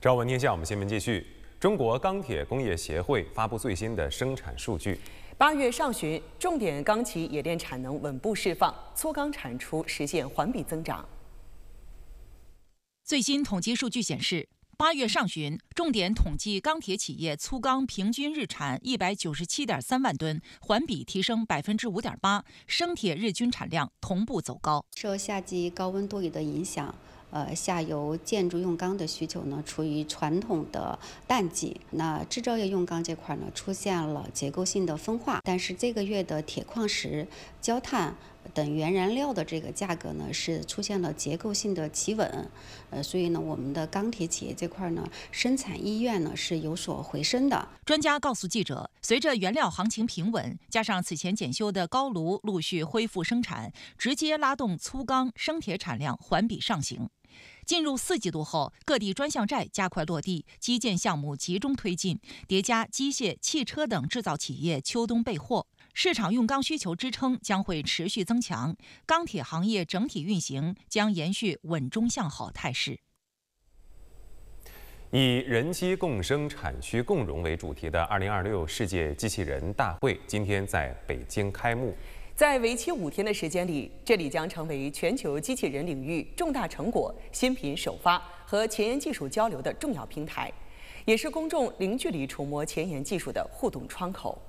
朝闻天下，我们新闻继续。中国钢铁工业协会发布最新的生产数据。 8月上旬，重点钢企冶炼产能稳步释放，粗钢产出实现环比增长。 最新统计数据显示，8月上旬，重点统计钢铁企业粗钢平均日产197.3万吨，环比提升5.8%，生铁日均产量同步走高。 受夏季高温多雨的影响，下游建筑用钢的需求呢处于传统的淡季，那制造业用钢这块呢出现了结构性的分化，但是这个月的铁矿石、焦炭等原燃料的这个价格呢是出现了结构性的企稳，所以呢我们的钢铁企业这块呢生产意愿呢是有所回升的。 专家告诉记者，随着原料行情平稳，加上此前检修的高炉陆续恢复生产，直接拉动粗钢、生铁产量环比上行。进入4季度后，各地专项债加快落地，基建项目集中推进，叠加机械、汽车等制造企业秋冬备货，市场用钢需求支撑将会持续增强，钢铁行业整体运行将延续稳中向好态势。 以人机共生、产区共荣为主题的2026世界机器人大会今天在北京开幕。 在为期5天的时间里，这里将成为全球机器人领域重大成果、新品首发和前沿技术交流的重要平台，也是公众零距离触摸前沿技术的互动窗口。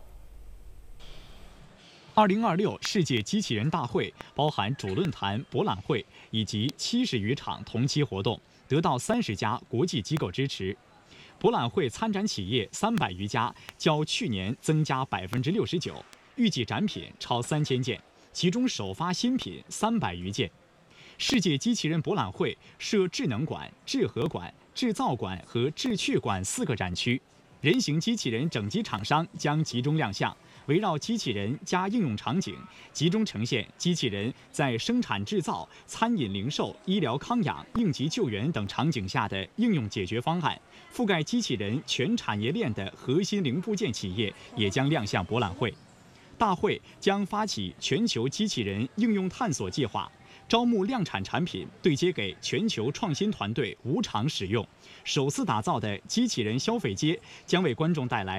2026世界机器人大会包含主论坛、博览会以及70余场同期活动，得到30家国际机构支持。博览会参展企业300余家，较去年增加69%。预计展品超3000件，其中首发新品300余件。世界机器人博览会设智能馆、智核馆、制造馆和智趣馆4个展区，人形机器人整机厂商将集中亮相，围绕机器人加应用场景，集中呈现机器人在生产制造、餐饮零售、医疗康养、应急救援等场景下的应用解决方案。覆盖机器人全产业链的核心零部件企业也将亮相博览会。大会将发起全球机器人应用探索计划，招募量产产品，对接给全球创新团队无偿使用。首次打造的机器人消费街将为观众带来